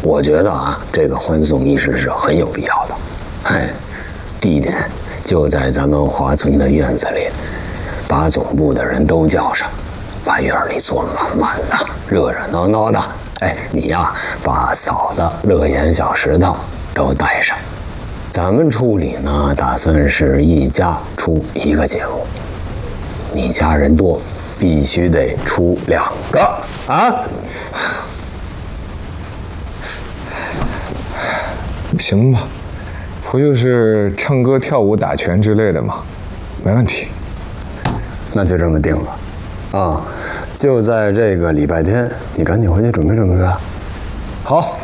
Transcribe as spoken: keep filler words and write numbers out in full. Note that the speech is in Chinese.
我觉得啊，这个欢送仪式是很有必要的。哎，地点就在咱们华村的院子里，把总部的人都叫上，把院里坐满满的，热热闹闹的。哎，你呀，把嫂子、乐言、小石头都带上。咱们处理呢，打算是一家出一个节目。你家人多，必须得出两个啊！ 行吧，不就是唱歌、跳舞、打拳之类的吗？没问题。 那就这么定了，啊，就在这个礼拜天，你赶紧回去准备准备吧。 好。